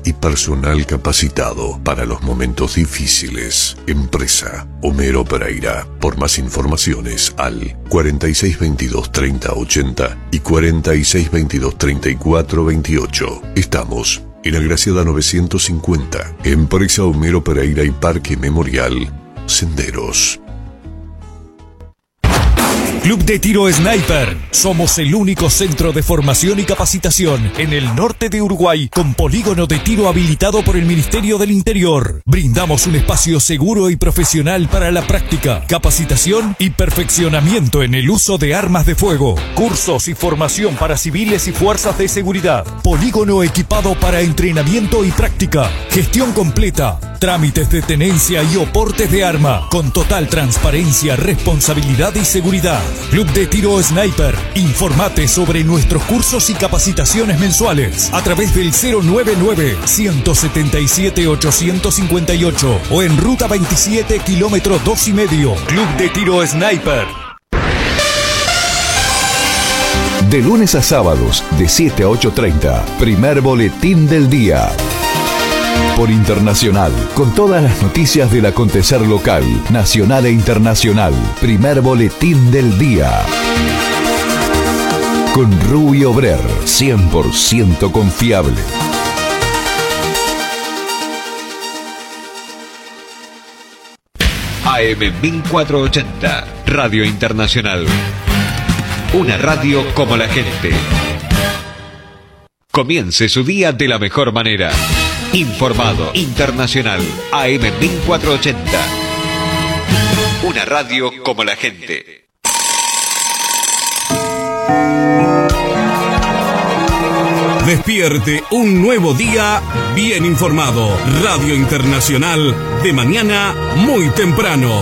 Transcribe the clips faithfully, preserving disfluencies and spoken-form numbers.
y personal capacitado para los momentos difíciles. Empresa Homero Pereira. Por más informaciones al cuarenta y seis veintidós treinta ochenta y cuarenta y seis veintidós treinta y cuatro veintiocho. Estamos en Agraciada novecientos cincuenta. Empresa Homero Pereira y Parque Memorial Senderos. Club de Tiro Sniper. Somos el único centro de formación y capacitación en el norte de Uruguay con polígono de tiro habilitado por el Ministerio del Interior. Brindamos un espacio seguro y profesional para la práctica, capacitación y perfeccionamiento en el uso de armas de fuego. Cursos y formación para civiles y fuerzas de seguridad. Polígono equipado para entrenamiento y práctica. Gestión completa. Trámites de tenencia y oportes de arma con total transparencia, responsabilidad y seguridad. Club de Tiro Sniper. Informate sobre nuestros cursos y capacitaciones mensuales a través del cero nueve nueve, uno siete siete, ocho cinco ocho o en Ruta veintisiete, kilómetro dos y medio. Club de Tiro Sniper. De lunes a sábados, de siete a ocho treinta, primer boletín del día. Por Internacional, con todas las noticias del acontecer local, nacional e internacional. Primer boletín del día. Con Rubio Brer, cien por ciento confiable. A M mil cuatrocientos ochenta, Radio Internacional. Una radio como la gente. Comience su día de la mejor manera. Informado, internacional, A M mil cuatrocientos ochenta. Una radio como la gente. Despierte un nuevo día bien informado. Radio Internacional de mañana muy temprano.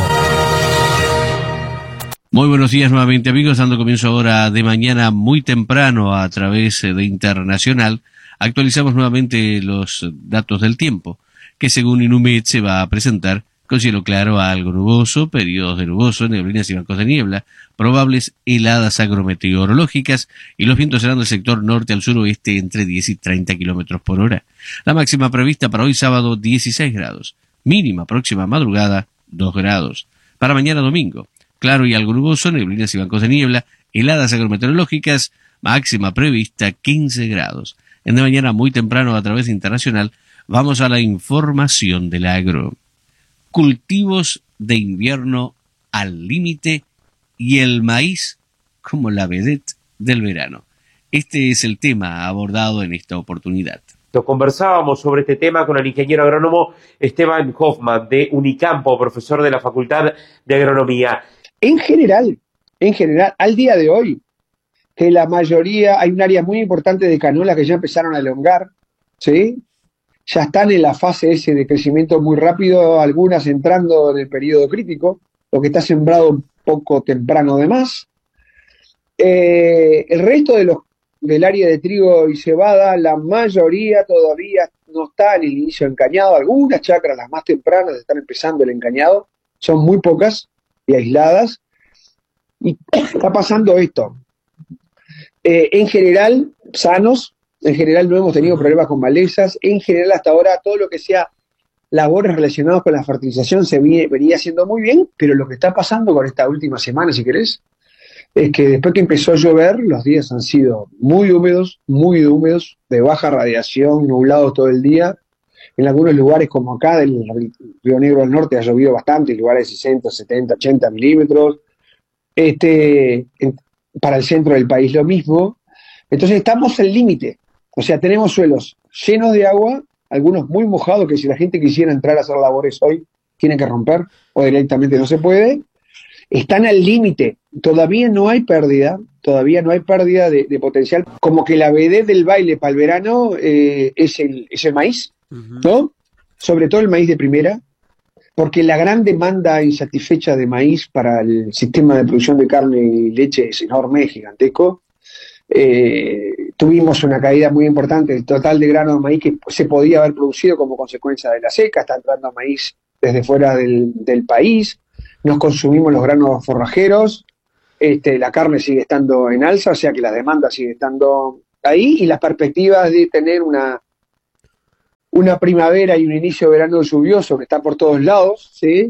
Muy buenos días nuevamente, amigos, dando comienzo ahora de mañana muy temprano a través de Internacional. Actualizamos nuevamente los datos del tiempo, que según Inumet se va a presentar con cielo claro a algo nuboso, periodos de nuboso, neblinas y bancos de niebla, probables heladas agrometeorológicas y los vientos serán del sector norte al suroeste entre diez y treinta kilómetros por hora. La máxima prevista para hoy sábado dieciséis grados, mínima próxima madrugada dos grados. Para mañana domingo, claro y algo nuboso, neblinas y bancos de niebla, heladas agrometeorológicas, máxima prevista quince grados. En de mañana muy temprano a través de Internacional vamos a la información del agro. Cultivos de invierno al límite y el maíz como la vedette del verano. Este es el tema abordado en esta oportunidad. Conversábamos sobre este tema con el ingeniero agrónomo Esteban Hoffman de Unicampo, profesor de la Facultad de Agronomía. En general, en general, al día de hoy, que la mayoría, hay un área muy importante de canola que ya empezaron a elongar, ¿sí? Ya están en la fase ese de crecimiento muy rápido, algunas entrando en el periodo crítico, lo que está sembrado un poco temprano de más. Eh, el resto de los, del área de trigo y cebada, la mayoría todavía no está en el inicio de encañado, algunas chacras, las más tempranas, están empezando el encañado, son muy pocas y aisladas, y está pasando esto. Eh, en general, sanos, en general no hemos tenido problemas con malezas, en general hasta ahora todo lo que sea labores relacionadas con la fertilización se viene, venía haciendo muy bien, pero lo que está pasando con esta última semana, si querés, es que después que empezó a llover, los días han sido muy húmedos, muy húmedos, de baja radiación, nublados todo el día. En algunos lugares como acá, del Río Negro del Norte, ha llovido bastante, en lugares de sesenta, setenta, ochenta milímetros. Este... En, para el centro del país lo mismo. Entonces estamos al límite, o sea, tenemos suelos llenos de agua, algunos muy mojados que si la gente quisiera entrar a hacer labores hoy, tiene que romper, o directamente no se puede. Están al límite, todavía no hay pérdida, todavía no hay pérdida de, de potencial, como que la vedette del baile para el verano eh, es, el, es el maíz, uh-huh. ¿no? Sobre todo el maíz de primera, porque la gran demanda insatisfecha de maíz para el sistema de producción de carne y leche es enorme, es gigantesco. Eh, tuvimos una caída muy importante del total de grano de maíz que se podía haber producido como consecuencia de la seca, está entrando maíz desde fuera del, del país, nos consumimos los granos forrajeros, este, la carne sigue estando en alza, o sea que la demanda sigue estando ahí, y las perspectivas de tener una una primavera y un inicio de verano lluvioso que está por todos lados, ¿sí?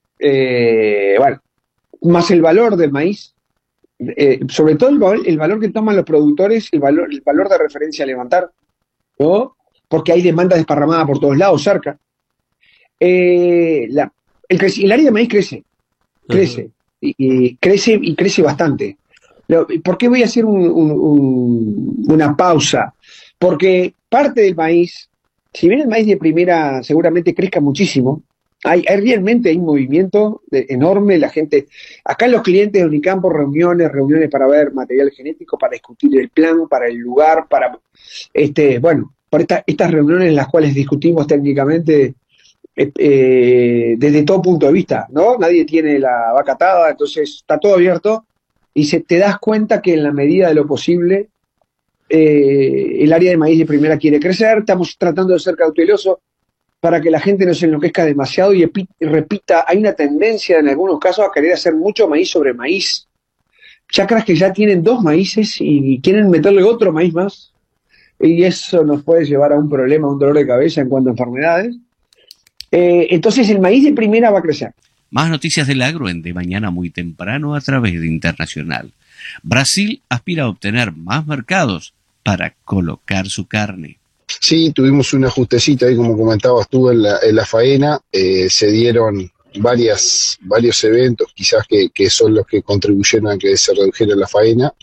Eh, bueno, más el valor del maíz, eh, sobre todo el, val- el valor que toman los productores, el valor, el valor de referencia a levantar, ¿no? Porque hay demanda desparramada por todos lados, cerca. Eh, la, el, creci- el área de maíz crece, crece, uh-huh. y, y crece y crece bastante. Lo- ¿Por qué voy a hacer un- un- un- una pausa? Porque parte del maíz, si bien el maíz de primera seguramente crezca muchísimo, hay, hay realmente hay un movimiento de- enorme, la gente, acá los clientes de Unicampo, reuniones, reuniones para ver material genético, para discutir el plan, para el lugar, para, este, bueno, por esta- estas reuniones en las cuales discutimos técnicamente eh, eh, desde todo punto de vista, ¿no? Nadie tiene la vaca atada, entonces está todo abierto y se, te das cuenta que en la medida de lo posible eh, el área de maíz de primera quiere crecer, estamos tratando de ser cautelosos para que la gente no se enloquezca demasiado y epi- repita, hay una tendencia en algunos casos a querer hacer mucho maíz sobre maíz. Chacras que ya tienen dos maíces y quieren meterle otro maíz más, y eso nos puede llevar a un problema, a un dolor de cabeza en cuanto a enfermedades. Eh, entonces el maíz de primera va a crecer. Más noticias del agro en De Mañana Muy Temprano a través de Internacional. Brasil aspira a obtener más mercados para colocar su carne. Sí, tuvimos un ajustecito ahí, como comentabas tú, en la, en la faena. Eh, se dieron varias, varios eventos, quizás que, que son los que contribuyeron a que se redujera la faena.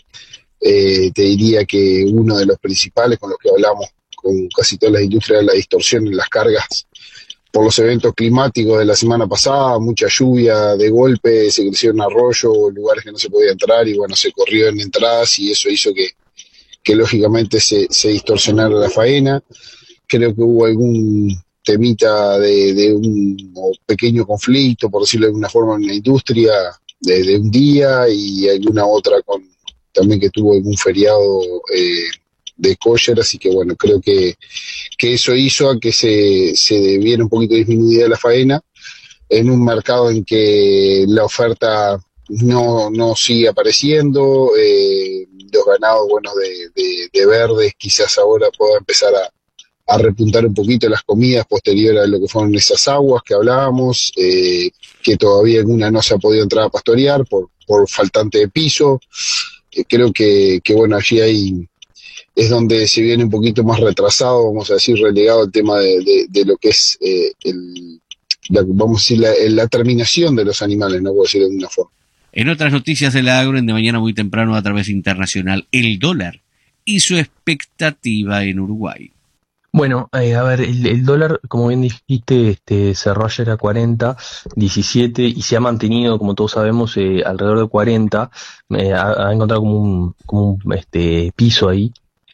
Eh, te diría que uno de los principales, con los que hablamos con casi todas las industrias, es la distorsión en las cargas por los eventos climáticos de la semana pasada, mucha lluvia de golpe, se crecieron arroyos, lugares que no se podía entrar, y bueno, se corrió en entradas, y eso hizo que, que lógicamente se, se distorsionara la faena. Creo que hubo algún temita de, de un pequeño conflicto, por decirlo de alguna forma, en la industria, de, de un día, y alguna otra con también que tuvo algún feriado eh, de kosher, así que bueno, creo que, que eso hizo a que se, se viera un poquito disminuida la faena en un mercado en que la oferta no, no sigue apareciendo, eh, los ganados, bueno, de, de, de verdes quizás ahora pueda empezar a, a repuntar un poquito las comidas posteriores a lo que fueron esas aguas que hablábamos, eh, que todavía alguna no se ha podido entrar a pastorear por, por faltante de piso. Eh, creo que, que bueno, allí hay es donde se viene un poquito más retrasado, vamos a decir, relegado el tema de, de, de lo que es eh, el, la, vamos a decir, la, la terminación de los animales, no puedo decir de alguna forma. En otras noticias del agro, en De Mañana Muy Temprano a través de Internacional, el dólar y su expectativa en Uruguay. Bueno, eh, a ver, el, el dólar, como bien dijiste, este, cerró ayer a cuarenta, diecisiete y se ha mantenido, como todos sabemos, eh, alrededor de cuarenta. Eh, ha, ha encontrado como un, como un este, piso ahí.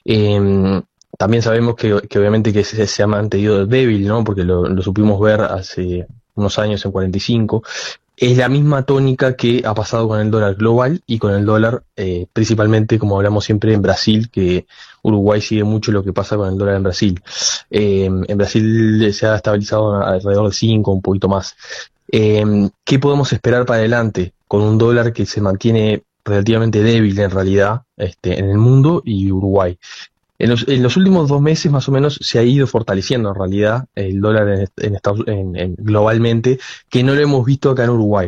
Eh, también sabemos que, que obviamente que se, se ha mantenido débil, ¿no? Porque lo, lo supimos ver hace unos años en cuarenta y cinco. Es la misma tónica que ha pasado con el dólar global y con el dólar, eh, principalmente, como hablamos siempre, en Brasil, que Uruguay sigue mucho lo que pasa con el dólar en Brasil. Eh, en Brasil se ha estabilizado alrededor de cinco, un poquito más. Eh, ¿Qué podemos esperar para adelante con un dólar que se mantiene relativamente débil en realidad este, en el mundo y Uruguay? En los, en los últimos dos meses más o menos se ha ido fortaleciendo en realidad el dólar en, en Estados, en, en, globalmente, que no lo hemos visto acá en Uruguay.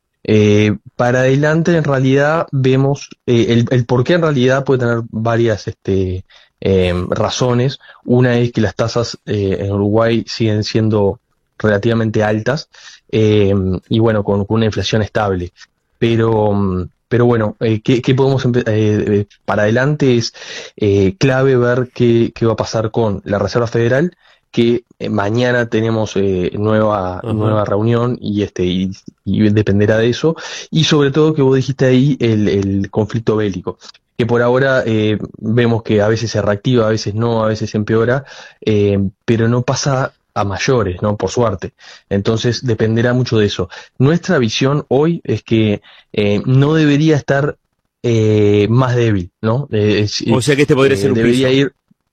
Eh, para adelante en realidad vemos eh, el, el por qué en realidad puede tener varias este, eh, razones. Una es que las tasas eh, en Uruguay siguen siendo relativamente altas eh, y bueno, con, con una inflación estable. Pero... Pero bueno, eh, ¿qué, qué podemos empe- eh, para adelante? Es eh, clave ver qué, qué va a pasar con la Reserva Federal, que eh, mañana tenemos eh, nueva uh-huh. nueva reunión y este y, y dependerá de eso. Y sobre todo que vos dijiste ahí el, el conflicto bélico, que por ahora eh, vemos que a veces se reactiva, a veces no, a veces empeora, eh, pero no pasa a mayores, ¿no? Por suerte. Entonces dependerá mucho de eso. Nuestra visión hoy es que eh, no debería estar eh, más débil, ¿no? Eh, o sea que este podría eh, ser un debería piso. ir.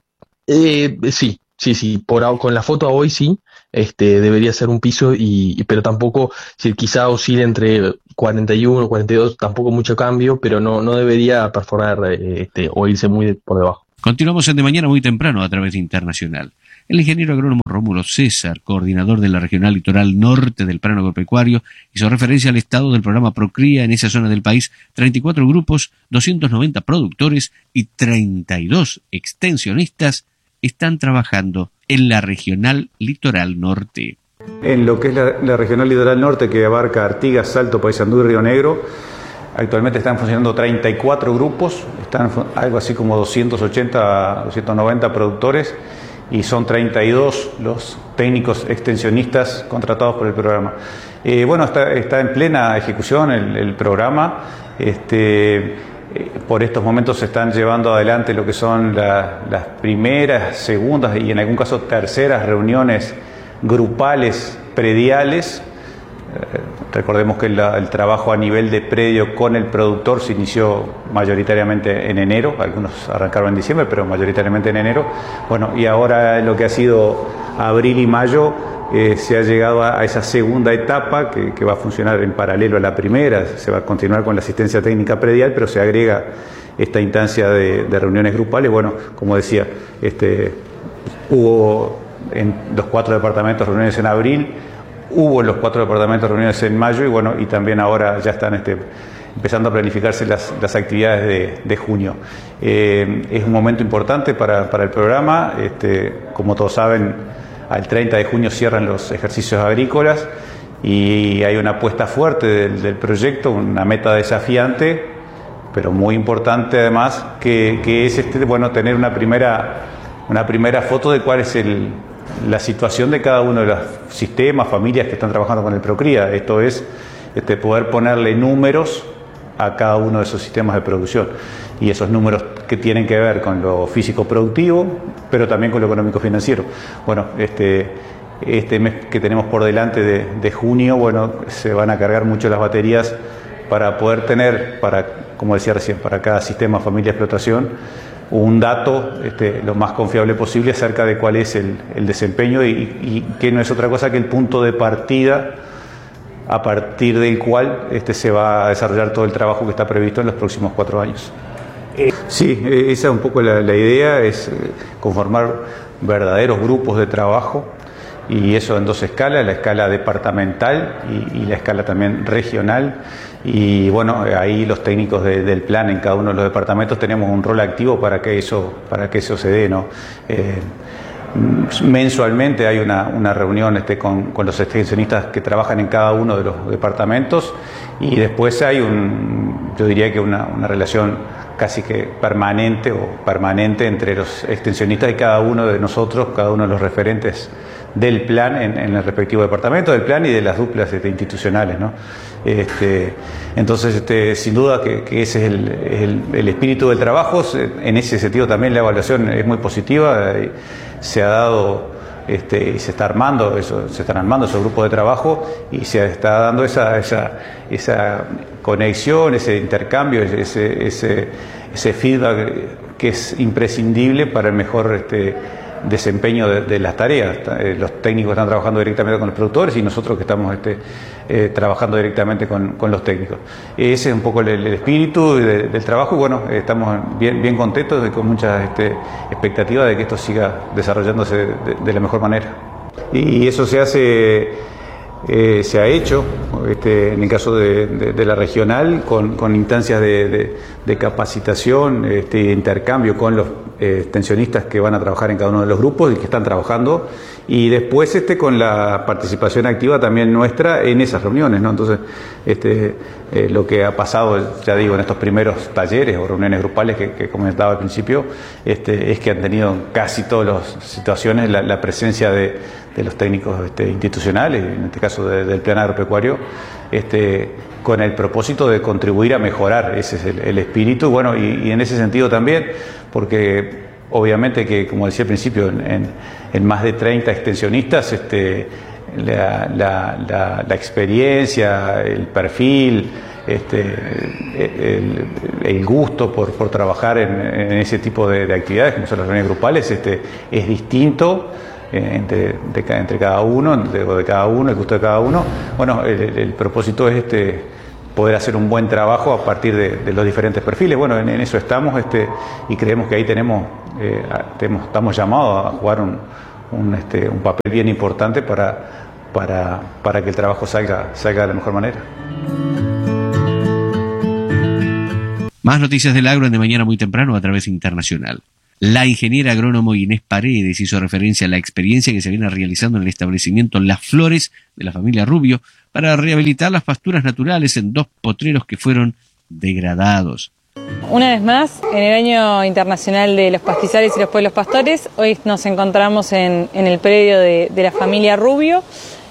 Eh, sí, sí, sí. Por con la foto a hoy sí, este debería ser un piso y, y pero tampoco, si quizá oscile entre cuarenta y uno, cuarenta y dos, tampoco mucho cambio, pero no no debería perforar eh, este o irse muy por debajo. Continuamos en De Mañana Muy Temprano a través de Internacional. El ingeniero agrónomo Rómulo César, coordinador de la Regional Litoral Norte del Plano Agropecuario, hizo referencia al estado del programa Procría en esa zona del país. treinta y cuatro grupos, doscientos noventa productores y treinta y dos extensionistas están trabajando en la Regional Litoral Norte. En lo que es la, la Regional Litoral Norte, que abarca Artigas, Salto, Paysandú y Río Negro, actualmente están funcionando treinta y cuatro grupos, están algo así como doscientos ochenta, doscientos noventa productores, y son treinta y dos los técnicos extensionistas contratados por el programa. Eh, bueno, está, está en plena ejecución el, el programa. Este, eh, por estos momentos se están llevando adelante lo que son la, las primeras, segundas y en algún caso terceras reuniones grupales prediales. Eh, recordemos que la, el trabajo a nivel de predio con el productor se inició mayoritariamente en enero, algunos arrancaron en diciembre, pero mayoritariamente en enero. Bueno, y ahora lo que ha sido abril y mayo, eh, se ha llegado a, a esa segunda etapa que, que va a funcionar en paralelo a la primera. Se va a continuar con la asistencia técnica predial, pero se agrega esta instancia de, de reuniones grupales. Bueno, como decía, este, hubo en los cuatro departamentos reuniones en abril, hubo en los cuatro departamentos reuniones en mayo y bueno, y también ahora ya están este, empezando a planificarse las, las actividades de, de junio. Eh, es un momento importante para, para el programa. Este, como todos saben, al treinta de junio cierran los ejercicios agrícolas y hay una apuesta fuerte del, del proyecto, una meta desafiante, pero muy importante además, que, que es este, bueno, tener una primera, una primera foto de cuál es el la situación de cada uno de los sistemas, familias que están trabajando con el Procría. Esto es este, poder ponerle números a cada uno de esos sistemas de producción. Y esos números que tienen que ver con lo físico-productivo, pero también con lo económico-financiero. Bueno, este, este mes que tenemos por delante de, de junio, bueno, se van a cargar mucho las baterías para poder tener, para, como decía recién, para cada sistema, familia, explotación, un dato este, lo más confiable posible acerca de cuál es el, el desempeño y, y que no es otra cosa que el punto de partida a partir del cual este, se va a desarrollar todo el trabajo que está previsto en los próximos cuatro años. Sí, esa es un poco la, la idea, es conformar verdaderos grupos de trabajo, y eso en dos escalas, la escala departamental y, y la escala también regional. Y bueno, ahí los técnicos de, del plan en cada uno de los departamentos tenemos un rol activo para que eso, para que eso se dé, ¿no? Eh, mensualmente hay una, una reunión este, con, con los extensionistas que trabajan en cada uno de los departamentos, y después hay un, yo diría que una, una relación casi que permanente o permanente entre los extensionistas y cada uno de nosotros, cada uno de los referentes del plan en, en el respectivo departamento, del plan y de las duplas este, institucionales, ¿no? Este, entonces, este, sin duda que, que ese es el, el, el espíritu del trabajo. En ese sentido también la evaluación es muy positiva. Se ha dado este, y se está armando eso, se están armando esos grupos de trabajo y se está dando esa, esa, esa conexión, ese intercambio, ese, ese, ese feedback que es imprescindible para el mejor este, desempeño de, de las tareas. Los técnicos están trabajando directamente con los productores y nosotros que estamos este, eh, trabajando directamente con, con los técnicos. Ese es un poco el, el espíritu de, del trabajo y bueno, estamos bien, bien contentos y con mucha este, expectativa de que esto siga desarrollándose de, de la mejor manera. Y eso se hace, eh, se ha hecho este, en el caso de, de, de la regional con, con instancias de, de, de capacitación, este, de intercambio con los Eh, extensionistas que van a trabajar en cada uno de los grupos y que están trabajando, y después este con la participación activa también nuestra en esas reuniones, ¿no? Entonces este, eh, lo que ha pasado, ya digo, en estos primeros talleres o reuniones grupales que, que comentaba al principio, este, es que han tenido en casi todas las situaciones la, la presencia de, de los técnicos este, institucionales, en este caso de, del plan agropecuario, este, con el propósito de contribuir a mejorar. Ese es el, el espíritu, bueno, y, y en ese sentido también, porque obviamente que, como decía al principio, en, en, en más de treinta extensionistas, este, la, la, la, la experiencia, el perfil, este, el, el gusto por, por trabajar en, en ese tipo de, de actividades, como son las reuniones grupales, este, es distinto entre, de, entre cada uno, de, de cada uno, el gusto de cada uno. Bueno, el, el, el propósito es este, poder hacer un buen trabajo a partir de, de los diferentes perfiles. Bueno, en, en eso estamos este, y creemos que ahí tenemos, eh, tenemos estamos llamados a jugar un, un, este, un papel bien importante para, para, para que el trabajo salga, salga de la mejor manera. Más noticias del agro en De Mañana Muy Temprano a través internacional. La ingeniera agrónomo Inés Paredes hizo referencia a la experiencia que se viene realizando en el establecimiento Las Flores de la familia Rubio para rehabilitar las pasturas naturales en dos potreros que fueron degradados. Una vez más, en el Año Internacional de los Pastizales y los Pueblos Pastores, hoy nos encontramos en, en el predio de, de la familia Rubio.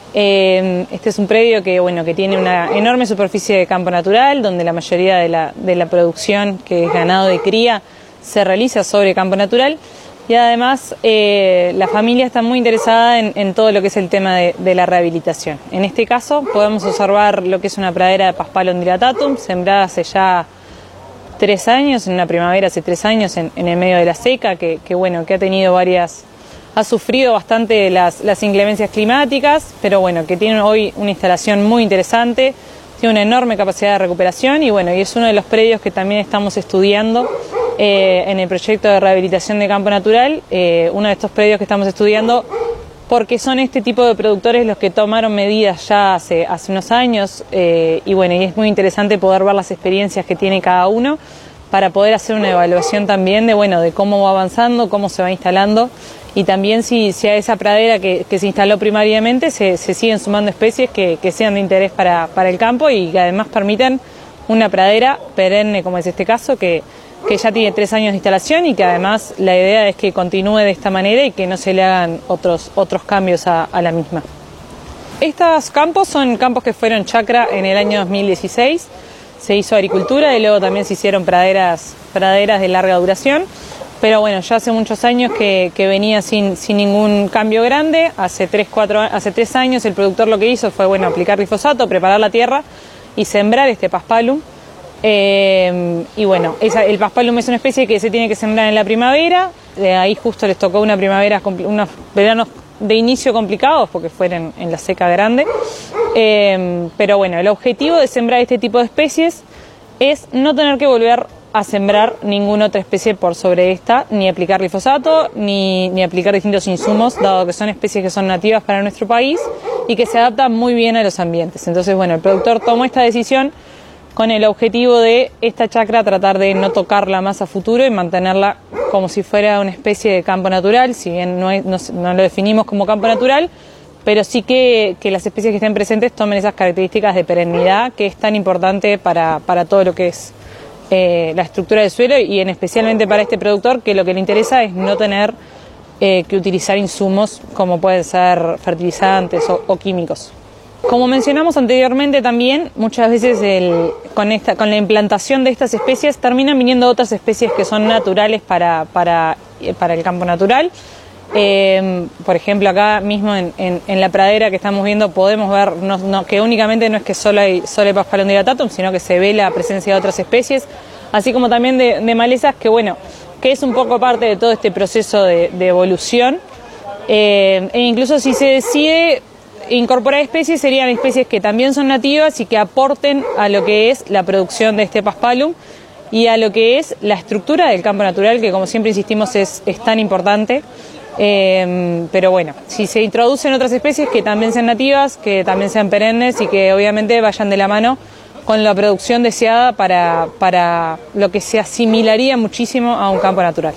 Eh, este es un predio que, bueno, que tiene una enorme superficie de campo natural, donde la mayoría de la, de la producción, que es ganado de cría, se realiza sobre campo natural. Y además eh, la familia está muy interesada en, en todo lo que es el tema de, de la rehabilitación. En este caso podemos observar lo que es una pradera de Paspalum dilatatum, sembrada hace ya tres años, en una primavera hace tres años, en, en el medio de la seca, que, que bueno, que ha tenido varias, ha sufrido bastante las, las inclemencias climáticas, pero bueno, que tiene hoy una instalación muy interesante, tiene una enorme capacidad de recuperación y bueno, y es uno de los predios que también estamos estudiando eh, en el proyecto de rehabilitación de campo natural, eh, uno de estos predios que estamos estudiando porque son este tipo de productores los que tomaron medidas ya hace, hace unos años eh, y bueno, y es muy interesante poder ver las experiencias que tiene cada uno para poder hacer una evaluación también de, bueno, de cómo va avanzando, cómo se va instalando y también si, si a esa pradera que, que se instaló primariamente se, se siguen sumando especies que, que sean de interés para, para el campo y que además permitan una pradera perenne, como es este caso, que que ya tiene tres años de instalación y que además la idea es que continúe de esta manera y que no se le hagan otros, otros cambios a, a la misma. Estos campos son campos que fueron chacra en el año dos mil dieciséis, se hizo agricultura y luego también se hicieron praderas, praderas de larga duración, pero bueno, ya hace muchos años que, que venía sin, sin ningún cambio grande, hace tres, cuatro, hace tres años el productor lo que hizo fue bueno, aplicar glifosato, preparar la tierra y sembrar este Paspalum. Eh, y bueno, esa, el Paspalum es una especie que se tiene que sembrar en la primavera, de ahí justo les tocó una primavera, unos veranos de inicio complicados porque fueron en la seca grande, eh, pero bueno, el objetivo de sembrar este tipo de especies es no tener que volver a sembrar ninguna otra especie por sobre esta, ni aplicar glifosato, ni, ni aplicar distintos insumos, dado que son especies que son nativas para nuestro país y que se adaptan muy bien a los ambientes. Entonces, bueno, el productor tomó esta decisión con el objetivo de esta chacra tratar de no tocarla más a futuro y mantenerla como si fuera una especie de campo natural, si bien no, es, no, no lo definimos como campo natural, pero sí que, que las especies que estén presentes tomen esas características de perennidad que es tan importante para, para todo lo que es eh, la estructura del suelo y en especialmente para este productor que lo que le interesa es no tener eh, que utilizar insumos como pueden ser fertilizantes o, o químicos. Como mencionamos anteriormente también, muchas veces el, con, esta, con la implantación de estas especies terminan viniendo otras especies que son naturales para, para, para el campo natural. Eh, por ejemplo, acá mismo en, en, en la pradera que estamos viendo podemos ver no, no, que únicamente no es que solo hay, solo hay Paspalum dilatatum, sino que se ve la presencia de otras especies, así como también de, de malezas que, bueno, que es un poco parte de todo este proceso de, de evolución. Eh, e incluso si se decide incorporar especies, serían especies que también son nativas y que aporten a lo que es la producción de este Paspalum y a lo que es la estructura del campo natural, que como siempre insistimos es, es tan importante. Eh, pero bueno, si se introducen otras especies que también sean nativas, que también sean perennes y que obviamente vayan de la mano con la producción deseada para, para lo que se asimilaría muchísimo a un campo natural.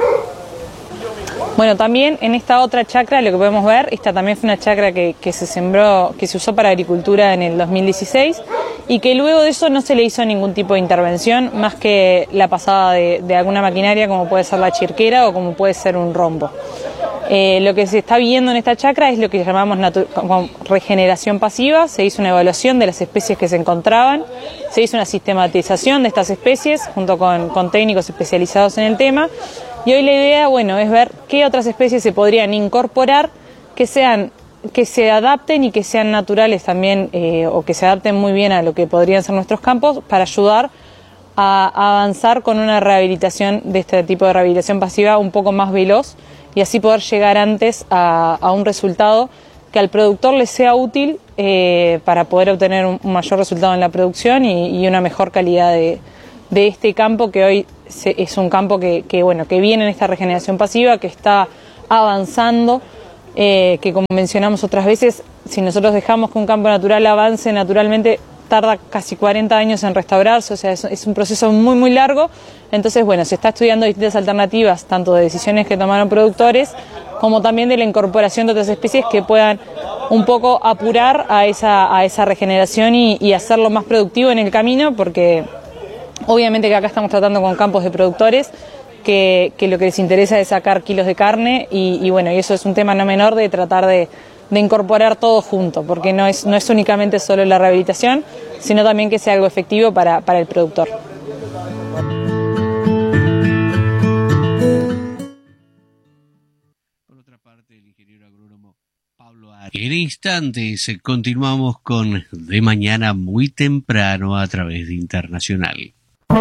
Bueno, también en esta otra chacra lo que podemos ver, esta también fue una chacra que, que se sembró, que se usó para agricultura en el dos mil dieciséis y que luego de eso no se le hizo ningún tipo de intervención más que la pasada de, de alguna maquinaria como puede ser la chirquera o como puede ser un rombo. Eh, lo que se está viendo en esta chacra es lo que llamamos regeneración pasiva, se hizo una evaluación de las especies que se encontraban, se hizo una sistematización de estas especies junto con, con técnicos especializados en el tema. Y hoy la idea, bueno, es ver qué otras especies se podrían incorporar que sean, que se adapten y que sean naturales también, eh, o que se adapten muy bien a lo que podrían ser nuestros campos para ayudar a, a avanzar con una rehabilitación de este tipo de rehabilitación pasiva un poco más veloz y así poder llegar antes a, a un resultado que al productor le sea útil eh, para poder obtener un, un mayor resultado en la producción y, y una mejor calidad de, de este campo que hoy es un campo que, que, bueno, que viene en esta regeneración pasiva, que está avanzando eh, que como mencionamos otras veces, si nosotros dejamos que un campo natural avance naturalmente, tarda casi cuarenta años en restaurarse, o sea, es, es un proceso muy, muy largo. Entonces, bueno, se está estudiando distintas alternativas, tanto de decisiones que tomaron productores, como también de la incorporación de otras especies que puedan un poco apurar a esa, a esa regeneración y, y hacerlo más productivo en el camino, porque obviamente que acá estamos tratando con campos de productores que, que lo que les interesa es sacar kilos de carne y, y bueno, y eso es un tema no menor de tratar de, de incorporar todo junto, porque no es, no es únicamente solo la rehabilitación, sino también que sea algo efectivo para, para el productor. En instantes continuamos con De Mañana Muy Temprano a través de Internacional.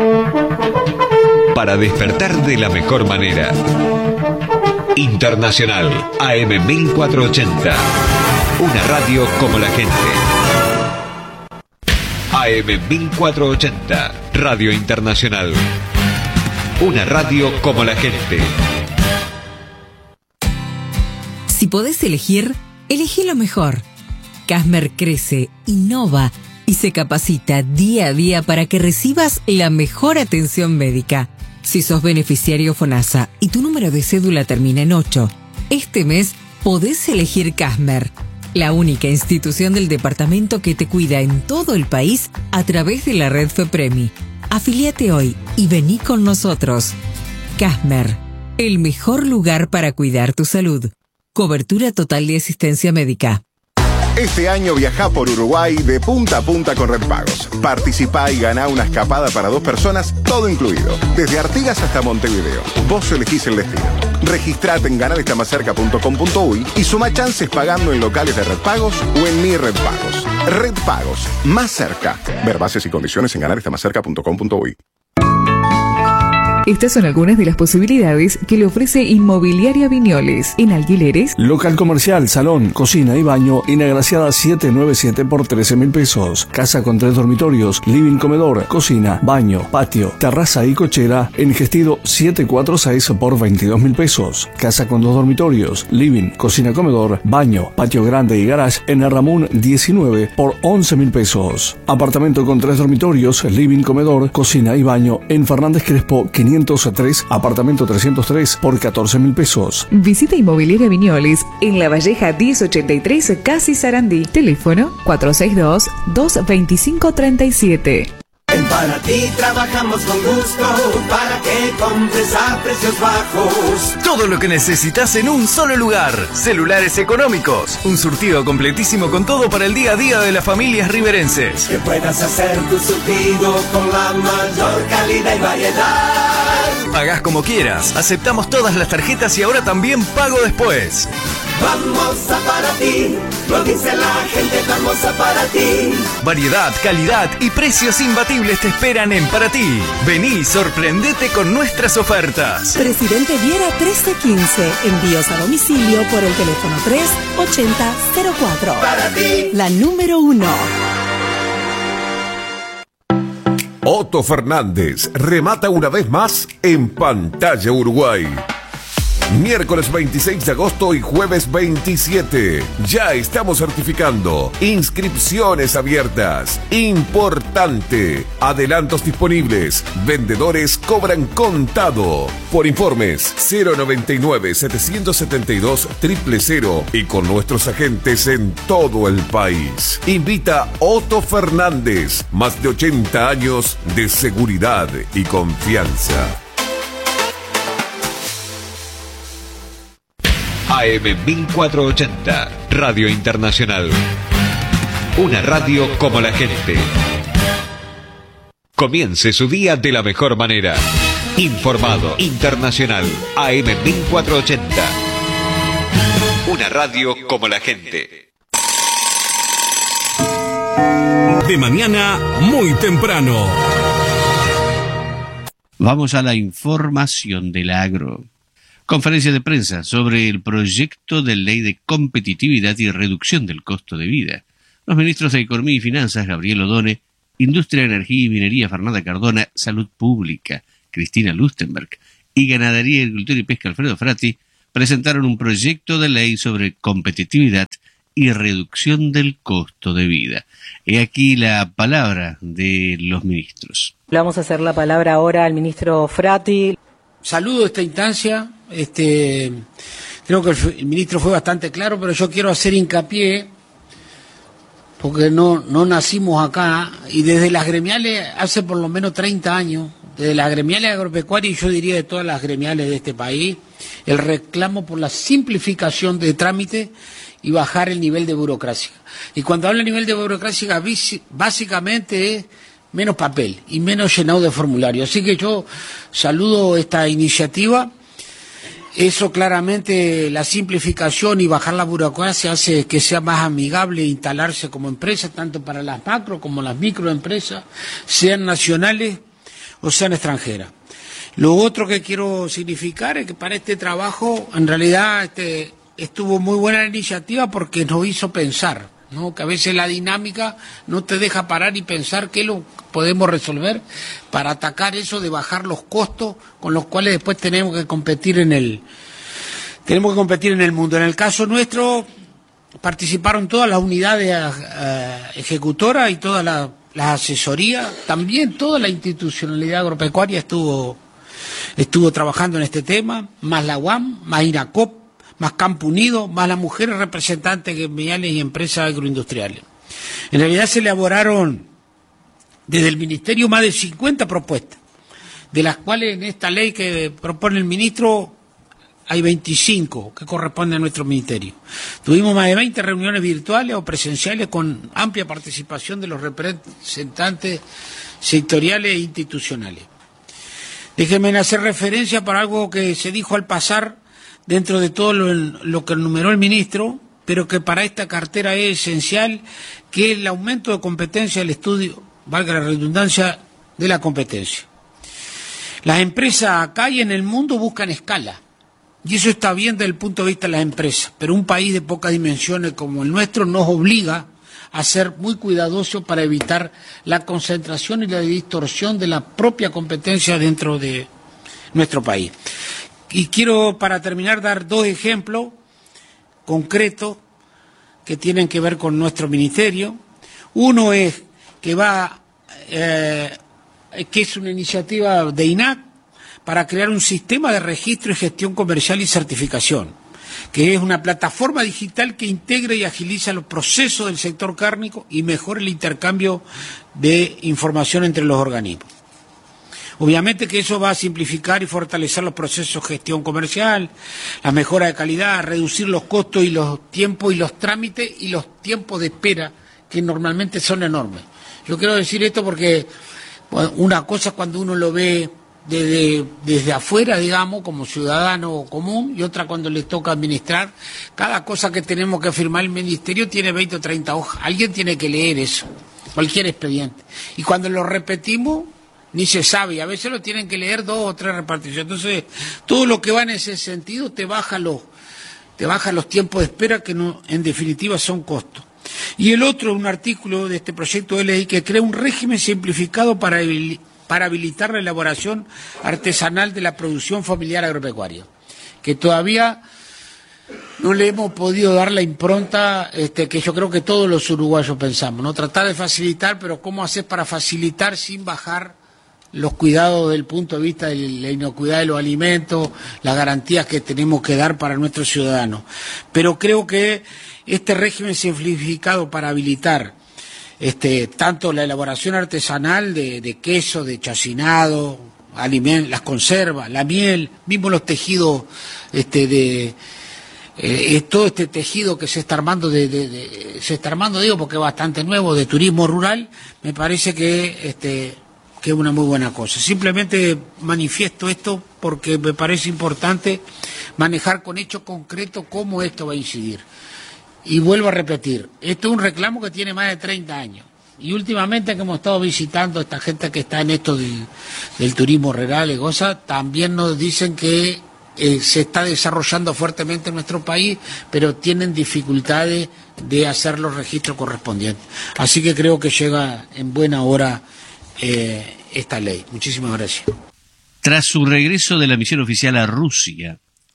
Para despertar de la mejor manera. Internacional A M mil cuatrocientos ochenta. Una radio como la gente. A M mil cuatrocientos ochenta. Radio Internacional. Una radio como la gente. Si podés elegir, elegí lo mejor. Casmer crece, innova y se capacita día a día para que recibas la mejor atención médica. Si sos beneficiario FONASA y tu número de cédula termina en ocho, este mes podés elegir Casmer, la única institución del departamento que te cuida en todo el país a través de la red FEPREMI. Afiliate hoy y vení con nosotros. Casmer, el mejor lugar para cuidar tu salud. Cobertura total de asistencia médica. Este año viajá por Uruguay de punta a punta con Redpagos. Participá y ganá una escapada para dos personas, todo incluido. Desde Artigas hasta Montevideo. Vos elegís el destino. Registrate en ganar está más cerca punto com punto uy y suma chances pagando en locales de Redpagos o en Mi Redpagos. Redpagos, más cerca. Ver bases y condiciones en ganar está más cerca punto com punto uy. Estas son algunas de las posibilidades que le ofrece Inmobiliaria Viñoles. En alquileres, local comercial, salón, cocina y baño, en Agraciada setecientos noventa y siete por trece mil pesos. Casa con tres dormitorios, living, comedor, cocina, baño, patio, terraza y cochera, en Gestido setecientos cuarenta y seis por veintidós mil pesos. Casa con dos dormitorios, living, cocina, comedor, baño, patio grande y garage, en El Ramón diecinueve por once mil pesos. Apartamento con tres dormitorios, living, comedor, cocina y baño, en Fernández Crespo quinientos tres, apartamento trescientos tres por catorce mil pesos. Visita Inmobiliaria Viñoles en La Valleja diez ochenta y tres, Casi Sarandí. Teléfono cuatro seis dos, dos dos cinco, tres siete. En Panatí trabajamos con gusto para que compres a precios bajos. Todo lo que necesitas en un solo lugar. Celulares económicos. Un surtido completísimo con todo para el día a día de las familias riverenses. Que puedas hacer tu surtido con la mayor calidad y variedad. Pagás como quieras. Aceptamos todas las tarjetas y ahora también pago después. Vamos a Panatí. Lo dice la gente, vamos a Panatí. Variedad, calidad y precios imbatibles te esperan en Paraty. Vení, sorprendete con nuestras ofertas. Presidente Viera trece quince. Envíos a domicilio por el teléfono tres ochenta cero cuatro. Paraty. La número uno. Otto Fernández remata una vez más en Pantalla Uruguay. Miércoles veintiséis de agosto y jueves veintisiete. Ya estamos certificando. Inscripciones abiertas. Importante. Adelantos disponibles. Vendedores cobran contado. Por informes cero noventa y nueve, setecientos setenta y dos, cero cero cero y con nuestros agentes en todo el país. Invita Otto Fernández. Más de ochenta años de seguridad y confianza. A M mil cuatrocientos ochenta, Radio Internacional. Una radio como la gente. Comience su día de la mejor manera. Informado, internacional, A M mil cuatrocientos ochenta. Una radio como la gente. De mañana, muy temprano. Vamos a la información del agro. Conferencia de prensa sobre el proyecto de ley de competitividad y reducción del costo de vida. Los ministros de Economía y Finanzas, Gabriel Odone, Industria, Energía y Minería, Fernanda Cardona, Salud Pública, Cristina Lustenberg, y Ganadería, Agricultura y Pesca, Alfredo Frati, presentaron un proyecto de ley sobre competitividad y reducción del costo de vida. He aquí la palabra de los ministros. Le vamos a hacer la palabra ahora al ministro Frati. Saludo esta instancia, este, creo que el, el ministro fue bastante claro, pero yo quiero hacer hincapié, porque no, no nacimos acá, y desde las gremiales hace por lo menos treinta años, desde las gremiales agropecuarias, y yo diría de todas las gremiales de este país, el reclamo por la simplificación de trámites y bajar el nivel de burocracia. Y cuando hablo de nivel de burocracia, básicamente es menos papel y menos llenado de formulario. Así que yo saludo esta iniciativa. Eso claramente, la simplificación y bajar la burocracia hace que sea más amigable instalarse como empresa, tanto para las macro como las microempresas, sean nacionales o sean extranjeras. Lo otro que quiero significar es que para este trabajo, en realidad, este, estuvo muy buena la iniciativa porque nos hizo pensar, ¿no? Que a veces la dinámica no te deja parar y pensar qué lo podemos resolver para atacar eso de bajar los costos con los cuales después tenemos que competir en el tenemos que competir en el mundo. En el caso nuestro participaron todas las unidades eh, ejecutoras y todas las, las asesorías, también toda la institucionalidad agropecuaria estuvo estuvo trabajando en este tema, más la U A M, más INACOP, más Campo Unido, más las mujeres representantes gremiales y empresas agroindustriales. En realidad se elaboraron desde el Ministerio más de cincuenta propuestas, de las cuales en esta ley que propone el ministro hay veinticinco que corresponden a nuestro ministerio. Tuvimos más de veinte reuniones virtuales o presenciales con amplia participación de los representantes sectoriales e institucionales. Déjenme hacer referencia para algo que se dijo al pasar dentro de todo lo, lo que enumeró el ministro, pero que para esta cartera es esencial, que es el aumento de competencia del estudio, valga la redundancia, de la competencia. Las empresas acá y en el mundo buscan escala, y eso está bien desde el punto de vista de las empresas, pero un país de pocas dimensiones como el nuestro nos obliga a ser muy cuidadosos para evitar la concentración y la distorsión de la propia competencia dentro de nuestro país. Y quiero, para terminar, dar dos ejemplos concretos que tienen que ver con nuestro ministerio. Uno es que va, eh, que es una iniciativa de I N A C para crear un sistema de registro y gestión comercial y certificación, que es una plataforma digital que integra y agiliza los procesos del sector cárnico y mejora el intercambio de información entre los organismos. Obviamente que eso va a simplificar y fortalecer los procesos de gestión comercial, la mejora de calidad, reducir los costos y los tiempos y los trámites y los tiempos de espera, que normalmente son enormes. Yo quiero decir esto porque una cosa es cuando uno lo ve desde, desde afuera, digamos, como ciudadano común, y otra cuando les toca administrar. Cada cosa que tenemos que firmar el ministerio tiene veinte o treinta hojas. Alguien tiene que leer eso, cualquier expediente. Y cuando lo repetimos, ni se sabe, y a veces lo tienen que leer dos o tres reparticiones. Entonces, todo lo que va en ese sentido te baja los, te baja los tiempos de espera, que no, en definitiva son costos. Y el otro, un artículo de este proyecto de ley que crea un régimen simplificado para, para habilitar la elaboración artesanal de la producción familiar agropecuaria, que todavía no le hemos podido dar la impronta este, que yo creo que todos los uruguayos pensamos, ¿no? Tratar de facilitar, pero ¿cómo hacer para facilitar sin bajar los cuidados desde el punto de vista de la inocuidad de los alimentos, las garantías que tenemos que dar para nuestros ciudadanos? Pero creo que este régimen simplificado para habilitar este, tanto la elaboración artesanal de, de queso, de chacinado, aliment, las conservas, la miel, mismo los tejidos este, de... Eh, es todo este tejido que se está armando, de, de, de, se está armando, digo, porque es bastante nuevo, de turismo rural, me parece que, este, que es una muy buena cosa. Simplemente manifiesto esto porque me parece importante manejar con hechos concretos cómo esto va a incidir. Y vuelvo a repetir, esto es un reclamo que tiene más de treinta años. Y últimamente que hemos estado visitando a esta gente que está en esto del, del turismo rural y cosas, también nos dicen que Eh, se está desarrollando fuertemente en nuestro país, pero tienen dificultades de hacer los registros correspondientes. Así que creo que llega en buena hora eh, esta ley. Muchísimas gracias. Tras su regreso de la misión oficial a Rusia,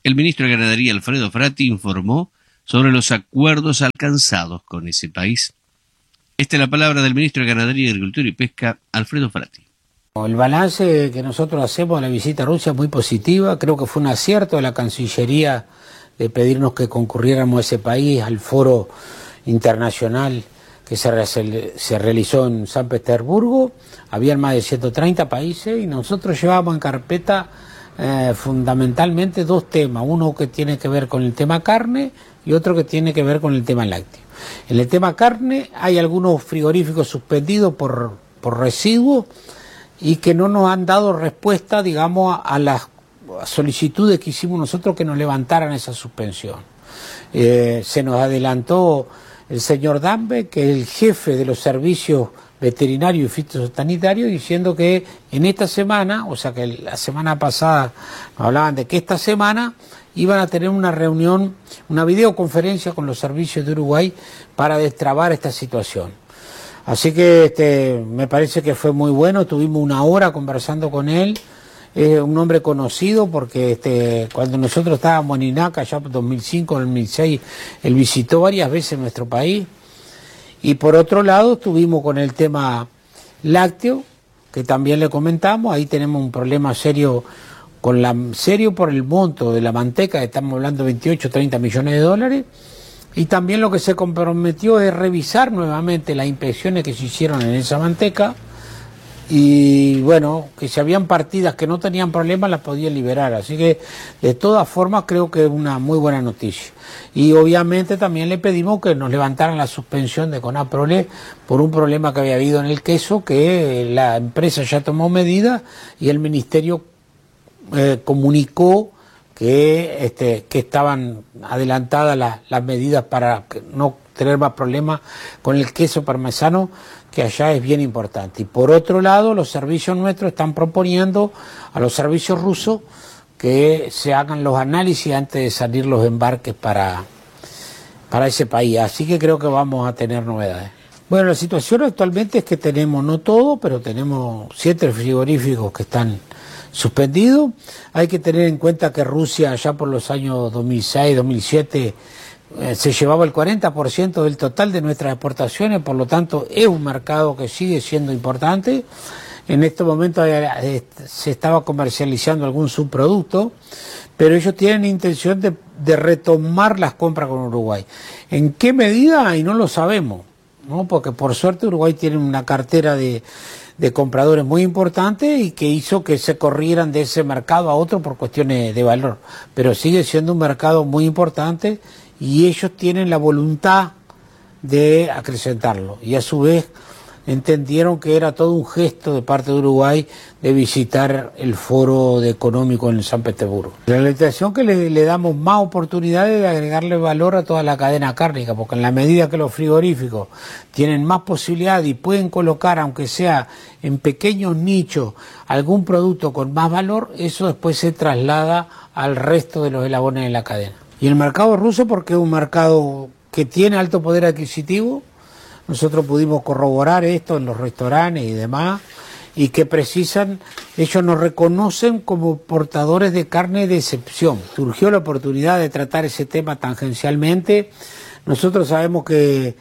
El ministro de Ganadería, Alfredo Frati, informó sobre los acuerdos alcanzados con ese país. Esta es la palabra del ministro de Ganadería, Agricultura y Pesca, Alfredo Frati. El balance que nosotros hacemos de la visita a Rusia es muy positiva. Creo que fue un acierto de la Cancillería de pedirnos que concurriéramos a ese país, al foro internacional que se, se realizó en San Petersburgo. Habían más de ciento treinta países y nosotros llevábamos en carpeta eh, fundamentalmente dos temas. Uno que tiene que ver con el tema carne y otro que tiene que ver con el tema lácteo. En el tema carne hay algunos frigoríficos suspendidos por, por residuos y que no nos han dado respuesta, digamos, a, a las solicitudes que hicimos nosotros que nos levantaran esa suspensión. Eh, se nos adelantó el señor Dambe, que es el jefe de los servicios veterinarios y fitosanitarios, diciendo que en esta semana, o sea que la semana pasada nos hablaban de que esta semana iban a tener una reunión, una videoconferencia con los servicios de Uruguay para destrabar esta situación. Así que este, me parece que fue muy bueno, tuvimos una hora conversando con él, es un hombre conocido porque este, cuando nosotros estábamos en INACA, ya en dos mil cinco, dos mil seis, él visitó varias veces nuestro país. Y por otro lado estuvimos con el tema lácteo, que también le comentamos, ahí tenemos un problema serio, con la, serio por el monto de la manteca, estamos hablando de veintiocho, treinta millones de dólares. Y también lo que se comprometió es revisar nuevamente las inspecciones que se hicieron en esa manteca y bueno, que si habían partidas que no tenían problemas las podían liberar. Así que de todas formas creo que es una muy buena noticia. Y obviamente también le pedimos que nos levantaran la suspensión de Conaprole por un problema que había habido en el queso, que la empresa ya tomó medidas y el ministerio eh, comunicó que, este, que estaban adelantadas las, las medidas para no tener más problemas con el queso parmesano, que allá es bien importante. Y por otro lado, los servicios nuestros están proponiendo a los servicios rusos que se hagan los análisis antes de salir los embarques para, para ese país. Así que creo que vamos a tener novedades. Bueno, la situación actualmente es que tenemos, no todo, pero tenemos siete frigoríficos que están suspendidos. Hay que tener en cuenta que Rusia ya por los años dos mil seis, dos mil siete eh, se llevaba el cuarenta por ciento del total de nuestras exportaciones, por lo tanto es un mercado que sigue siendo importante. En este momento eh, se estaba comercializando algún subproducto, pero ellos tienen intención de, de retomar las compras con Uruguay. ¿En qué medida? Y no lo sabemos, ¿no? Porque por suerte Uruguay tiene una cartera de de compradores muy importantes y que hizo que se corrieran de ese mercado a otro por cuestiones de valor. Pero sigue siendo un mercado muy importante y ellos tienen la voluntad de acrecentarlo. Y a su vez entendieron que era todo un gesto de parte de Uruguay de visitar el foro de económico en San Petersburgo. La legislación que le, le damos más oportunidades de agregarle valor a toda la cadena cárnica, porque en la medida que los frigoríficos tienen más posibilidad y pueden colocar, aunque sea en pequeños nichos, algún producto con más valor, eso después se traslada al resto de los eslabones de la cadena. Y el mercado ruso, porque es un mercado que tiene alto poder adquisitivo. Nosotros pudimos corroborar esto en los restaurantes y demás, y que precisan, ellos nos reconocen como portadores de carne de excepción. Surgió la oportunidad de tratar ese tema tangencialmente. Nosotros sabemos que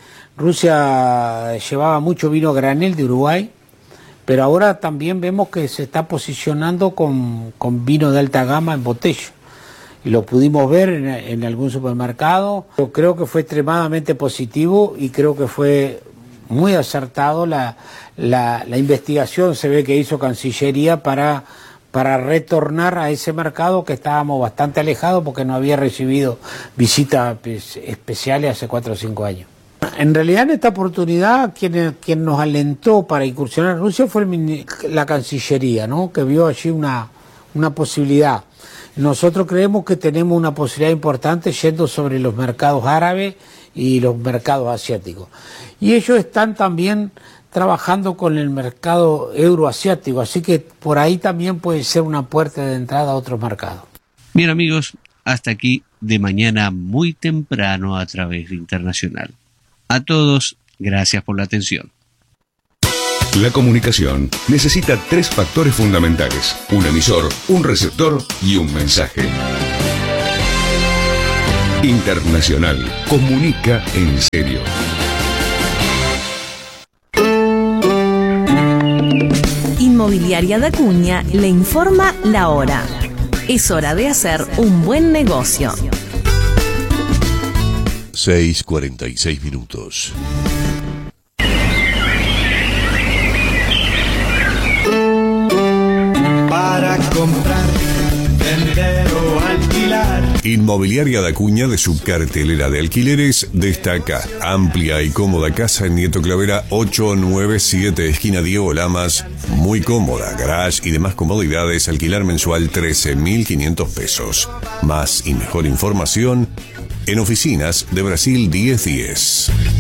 Rusia llevaba mucho vino granel de Uruguay, pero ahora también vemos que se está posicionando con, con vino de alta gama en botella. Y lo pudimos ver en, en algún supermercado. Yo creo que fue extremadamente positivo y creo que fue muy acertado la, la, la investigación, se ve que hizo Cancillería para, para retornar a ese mercado que estábamos bastante alejados porque no había recibido visitas especiales hace cuatro o cinco años. En realidad en esta oportunidad quien, quien nos alentó para incursionar en Rusia fue el, la Cancillería, ¿no? Que vio allí una, una posibilidad. Nosotros creemos que tenemos una posibilidad importante yendo sobre los mercados árabes y los mercados asiáticos. Y ellos están también trabajando con el mercado euroasiático, así que por ahí también puede ser una puerta de entrada a otros mercados. Bien amigos, hasta aquí de mañana muy temprano a través de Internacional. A todos, gracias por la atención. La comunicación necesita tres factores fundamentales: un emisor, un receptor y un mensaje. Internacional. Comunica en serio. Inmobiliaria de Acuña le informa la hora. Es hora de hacer un buen negocio. seis cuarenta y seis minutos. Para comprar, vender o alquilar. Inmobiliaria de Acuña, de su cartelera de alquileres, destaca amplia y cómoda casa en Nieto Clavera ocho nueve siete, esquina Diego Lamas. Muy cómoda, garage y demás comodidades, alquilar mensual trece mil quinientos pesos. Más y mejor información en Oficinas de Brasil diez diez.